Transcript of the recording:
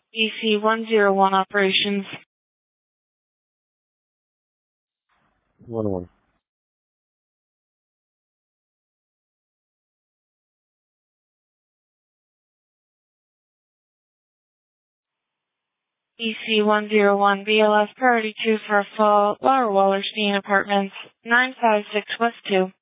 EC-101 operations. 101. EC-101 BLS priority 2 for full Lower Wallerstein Apartments, 956 West 2.